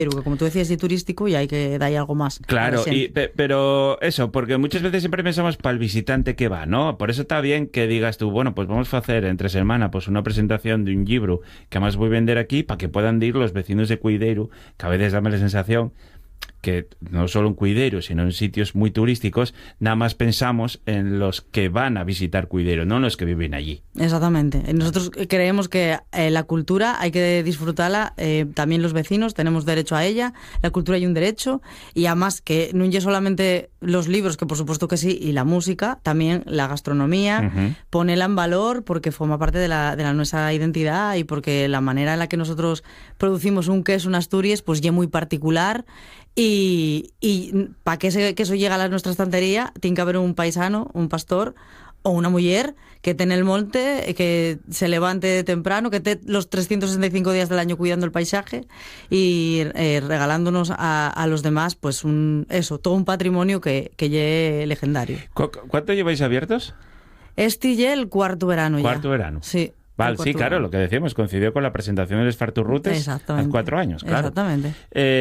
que como tú decías, es turístico y hay que dar algo más. Claro, pero eso, porque muchas veces siempre pensamos para el visitante que va, ¿no? Por eso está bien que digas tú, bueno, pues vamos a hacer entre semana pues una presentación de un libro que además voy a vender aquí para que puedan ir los vecinos de Cuideiro, que a veces dame la sensación que no solo en Cuideiro, sino en sitios muy turísticos, nada más pensamos en los que van a visitar Cuideiro, no en los que viven allí. Exactamente. Nosotros creemos que la cultura hay que disfrutarla, también los vecinos tenemos derecho a ella, la cultura hay un derecho, y además que no es solamente los libros, que por supuesto que sí, y la música, también la gastronomía, ponela en valor porque forma parte de la nuestra identidad y porque la manera en la que nosotros producimos un queso en Asturias pues ya es muy particular. Y para que ese queso llegue a nuestra estantería tiene que haber un paisano, un pastor o una mujer que esté en el monte, que se levante temprano, que esté los 365 días del año cuidando el paisaje y regalándonos a los demás pues todo un patrimonio que es legendario. ¿Cuánto lleváis abiertos? Este ya el cuarto verano ya. ¿Cuarto verano? Sí. Vale, sí, claro, lo que decíamos, coincidió con la presentación de los Farturrutes hace 4 años, claro. Exactamente.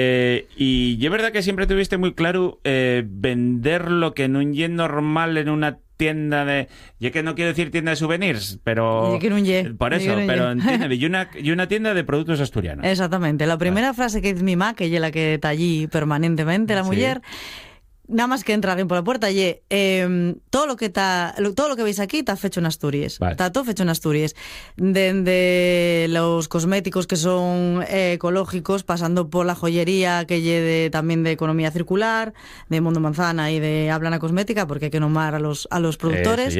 Y es verdad que siempre tuviste muy claro vender lo que no es normal en una tienda de... Yo que no quiero decir tienda de souvenirs, pero... Por eso, pero entiéndeme, y una tienda de productos asturianos. Exactamente. La primera frase que dice mi ma, que es la que está allí permanentemente, la mujer... Nada más que entrar por la puerta, todo lo que veis aquí está fecho en Asturias. Vale. Está todo fecho en Asturias. Desde los cosméticos que son ecológicos, pasando por la joyería que lleve también de economía circular, de Mundo Manzana y de Ablana Cosmética, porque hay que nombrar a los productores.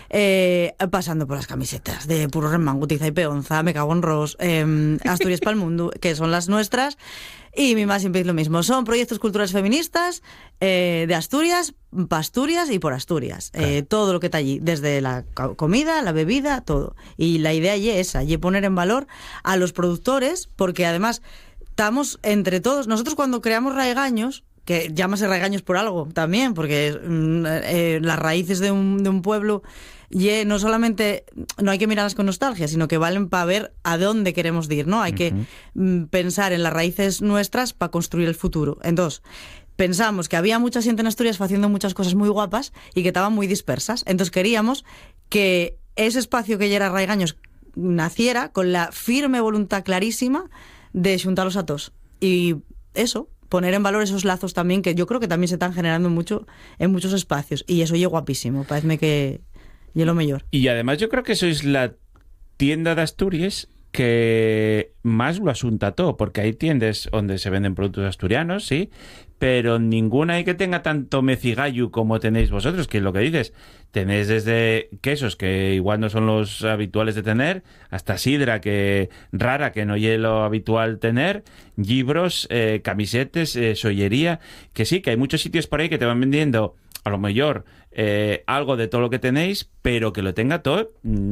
Pasando por las camisetas de Puro Remango, Tiza y Peonza, Me Cago en Ros, Asturias para el Mundo, que son las nuestras. Y mi más siempre es lo mismo. Son proyectos culturales feministas de Asturias, para Asturias y por Asturias. Claro. Todo lo que está allí, desde la comida, la bebida, todo. Y la idea es esa, y poner en valor a los productores, porque además estamos entre todos. Nosotros cuando creamos Raigaños, que llámase Raigaños por algo también, porque las raíces de un pueblo... Y no solamente no hay que mirarlas con nostalgia, sino que valen para ver a dónde queremos ir, ¿no? Hay que pensar en las raíces nuestras para construir el futuro. Entonces, pensamos que había mucha gente en Asturias haciendo muchas cosas muy guapas y que estaban muy dispersas. Entonces queríamos que ese espacio que ya era Raigaños naciera con la firme voluntad clarísima de juntarlos a todos. Y eso, poner en valor esos lazos también, que yo creo que también se están generando mucho en muchos espacios. Y eso es guapísimo, parece que... Y es lo mejor. Y además yo creo que sois la tienda de Asturias que más lo asunta todo, porque hay tiendas donde se venden productos asturianos, sí, pero ninguna hay que tenga tanto mecigallo como tenéis vosotros, que es lo que dices. Tenéis desde quesos que igual no son los habituales de tener, hasta sidra que rara, que no es lo habitual tener, libros, camisetes, sollería, que sí, que hay muchos sitios por ahí que te van vendiendo a lo mejor algo de todo lo que tenéis, pero que lo tenga todo,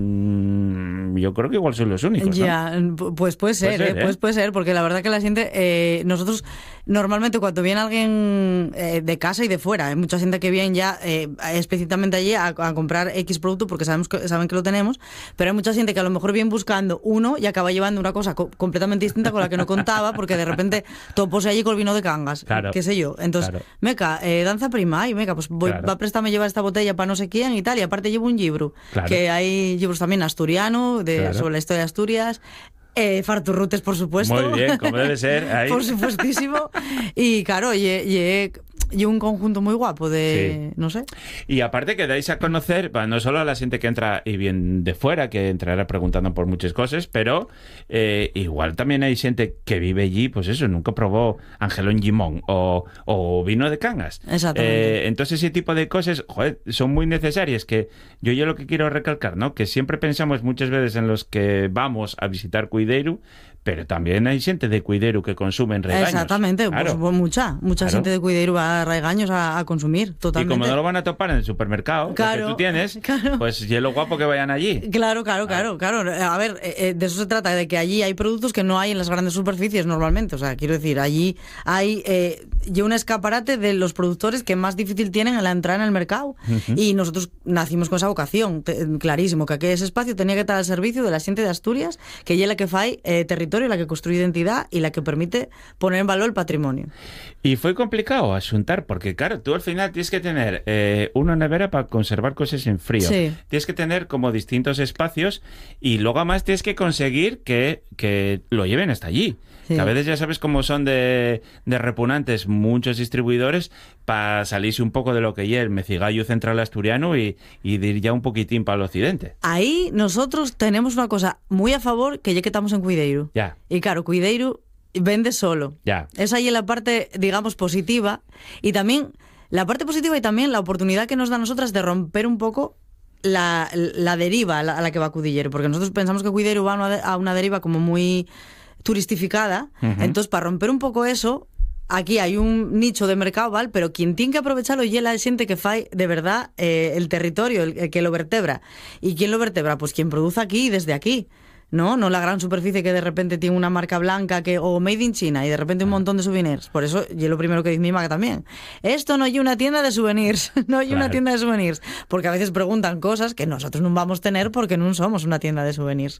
yo creo que igual son los únicos, ¿no? Ya, pues puede ser, porque la verdad que la gente, nosotros normalmente cuando viene alguien de casa y de fuera, hay mucha gente que viene ya explícitamente allí a comprar X producto porque saben que lo tenemos, pero hay mucha gente que a lo mejor viene buscando uno y acaba llevando una cosa completamente distinta con la que no contaba, porque de repente topose allí con el vino de Cangas, claro, qué sé yo. Entonces, claro, meca, danza prima, y meca, pues claro, va a prestarme llevar esta botella para no sé quién y tal, y aparte llevo un libro, claro, que hay libros también asturiano, claro, sobre la historia de Asturias, Farturrutes, por supuesto. Muy bien, como debe ser. Ahí. Por supuestísimo. Y claro, y un conjunto muy guapo de, sí, no sé. Y aparte que dais a conocer, no solo a la gente que entra y viene de fuera, que entrará preguntando por muchas cosas, pero igual también hay gente que vive allí, pues eso, nunca probó Angelón Gimón o vino de Cangas. Exactamente. Entonces ese tipo de cosas, joder, son muy necesarias, que yo lo que quiero recalcar, ¿no? Que siempre pensamos muchas veces en los que vamos a visitar Cuideiro, pero también hay gente de Cuideiro que consume en Raigaños. Exactamente, claro, pues mucha claro, gente de Cuideiro va a Raigaños a consumir, totalmente. Y como no lo van a topar en el supermercado, claro, que tú tienes, claro, pues y es lo guapo que vayan allí. Claro. A ver, de eso se trata, de que allí hay productos que no hay en las grandes superficies normalmente. O sea, quiero decir, allí hay un escaparate de los productores que más difícil tienen en la entrada en el mercado. Y nosotros nacimos con esa vocación, clarísimo, que ese espacio tenía que estar al servicio de la xente de Asturias, que ella es la que fai territorio, la que construye identidad y la que permite poner en valor el patrimonio. Y fue complicado asuntar, porque claro, tú al final tienes que tener una nevera para conservar cosas en frío. Sí. Tienes que tener como distintos espacios y luego además tienes que conseguir que lo lleven hasta allí. Sí. Que a veces ya sabes cómo son de repugnantes muchos distribuidores para salirse un poco de lo que es el mecigallo central asturiano y de ir ya un poquitín para el occidente. Ahí nosotros tenemos una cosa muy a favor, que ya que estamos en Cuideiro. Ya. Y claro, Cuideiro vende solo. Ya. Esa ahí es la parte, digamos, positiva. Y también la parte positiva y también la oportunidad que nos da a nosotras de romper un poco la deriva a la que va Cuidillero. Porque nosotros pensamos que Cuideiro va a una deriva como muy turistificada. Entonces, para romper un poco eso, aquí hay un nicho de mercado, ¿vale? Pero quien tiene que aprovecharlo y es la gente que fai de verdad el territorio, el que lo vertebra. ¿Y quién lo vertebra? Pues quien produce aquí y desde aquí. No la gran superficie que de repente tiene una marca blanca o made in China y de repente un montón de souvenirs. Por eso, y es lo primero que dice mi madre también. Esto no hay una tienda de souvenirs, no hay una tienda de souvenirs. Porque a veces preguntan cosas que nosotros no vamos a tener porque no somos una tienda de souvenirs.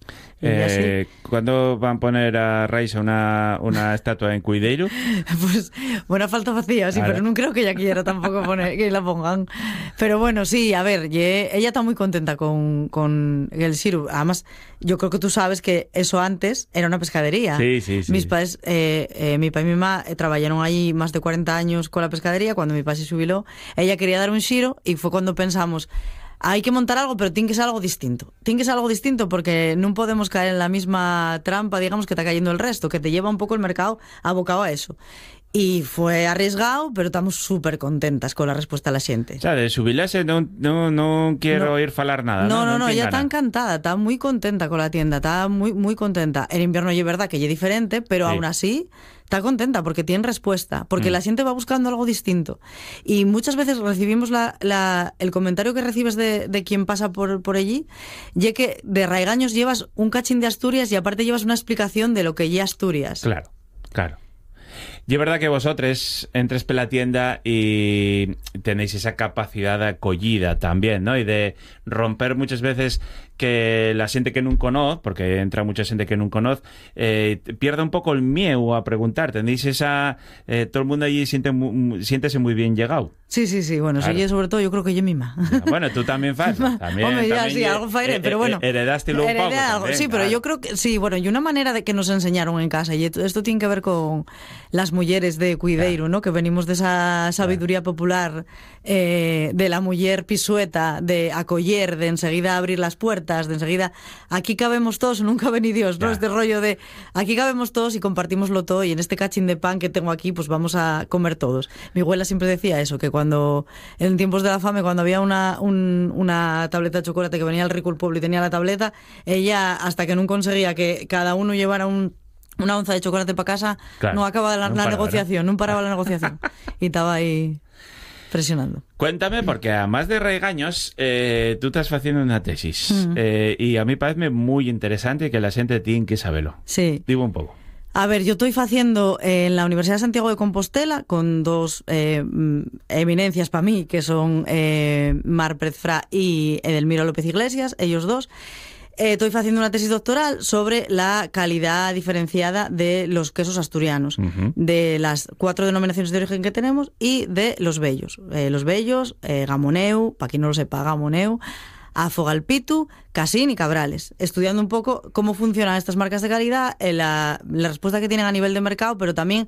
¿Cuándo van a poner a Raiza una estatua en Cuideiro? Pues buena falta vacía, sí, pero no creo que ella quiera tampoco que la pongan. Pero bueno, sí, a ver, ella está muy contenta con el sirup. Además, yo creo que tú sabes que eso antes era una pescadería. Sí. Mis padres, mi papá y mi mamá trabajaron allí más de 40 años con la pescadería. Cuando mi papá se jubiló, ella quería dar un xiro y fue cuando pensamos, hay que montar algo, pero tiene que ser algo distinto. Tiene que ser algo distinto porque no podemos caer en la misma trampa, digamos, que está cayendo el resto, que te lleva un poco el mercado abocado a eso. Y fue arriesgado, pero estamos súper contentas con la respuesta de la xente. O sea, de jubilarse no quiero oír falar nada. No, ella está encantada, está muy contenta con la tienda, está muy, muy contenta. En invierno es verdad que es diferente, pero aún así está contenta porque tiene respuesta, porque la gente va buscando algo distinto. Y muchas veces recibimos el comentario que recibes de quien pasa por allí, y que de Raigaños llevas un cachín de Asturias y aparte llevas una explicación de lo que ya Asturias. Claro. Y es verdad que vosotros entres por la tienda y tenéis esa capacidad de acogida también, ¿no? Y de romper muchas veces que la gente que no conoce, porque entra mucha gente que no conoce, pierda un poco el miedo a preguntar. Tenéis esa... todo el mundo allí siéntese muy bien llegado. Sí. Bueno, claro. Sí, sobre todo yo creo que yo misma. Bueno, tú también fas. Hombre, ya sí, algo fairé, pero bueno. Heredaste un poco algo. También, sí, pero yo creo que sí, bueno, y una manera de que nos enseñaron en casa, y esto tiene que ver con las mujeres de Cuideiro, ¿no? Que venimos de esa sabiduría popular de la mujer pisueta, de acoller, de enseguida abrir las puertas, de enseguida aquí cabemos todos, nunca ven Dios, ¿no? Este rollo de aquí cabemos todos y compartimoslo todo, y en este cachín de pan que tengo aquí, pues vamos a comer todos. Mi abuela siempre decía eso, que cuando en tiempos de la fame, cuando había una tableta de chocolate que venía al rico el pueblo y tenía la tableta, ella, hasta que no conseguía que cada uno llevara una onza de chocolate para casa, no acababa la negociación, no paraba la negociación. Y estaba ahí presionando. Cuéntame, porque además de Raigaños, tú estás haciendo una tesis. Y a mí parece muy interesante que la gente tiene que saberlo. Sí. Digo un poco. A ver, yo estoy haciendo en la Universidad de Santiago de Compostela con dos eminencias para mí, que son Mar Pérez Fra y Edelmiro López Iglesias, ellos dos. Estoy haciendo una tesis doctoral sobre la calidad diferenciada de los quesos asturianos, de las 4 denominaciones de origen que tenemos y de los bellos. Los bellos, Gamoneu, para quien no lo sepa, Gamoneu, Afogalpitu, Casín y Cabrales, estudiando un poco cómo funcionan estas marcas de calidad, la respuesta que tienen a nivel de mercado, pero también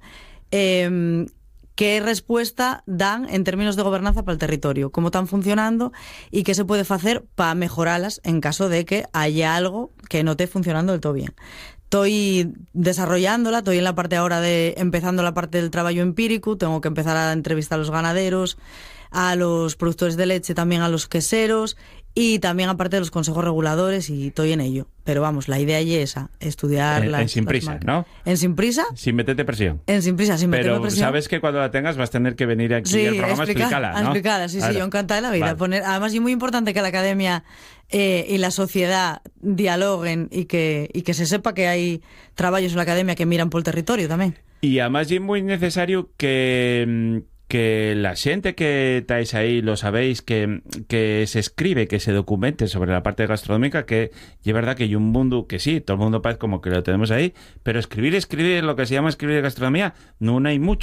qué respuesta dan en términos de gobernanza para el territorio, cómo están funcionando y qué se puede hacer para mejorarlas en caso de que haya algo que no esté funcionando del todo bien. Estoy desarrollándola, estoy en la parte ahora de empezando la parte del trabajo empírico, tengo que empezar a entrevistar a los ganaderos, a los productores de leche, también a los queseros, Y también aparte de los consejos reguladores y estoy en ello. Pero vamos, la idea es esa, estudiar en Sin Prisa, ¿no? En Sin Prisa. Sin meterte presión. En Sin Prisa, sin meterme presión. Pero sabes que cuando la tengas vas a tener que venir aquí al programa a explicarla, ¿no? A explicarla, sí, yo encantada de la vida. Vale. Además es muy importante que la academia y la sociedad dialoguen y que se sepa que hay trabajos en la academia que miran por el territorio también. Y además es muy necesario que la xente que estáis ahí, lo sabéis, que se escribe, que se documente sobre la parte gastronómica, que es verdad que hay un mundo que sí, todo el mundo parece como que lo tenemos ahí, pero escribir lo que se llama escribir gastronomía, no hay mucho.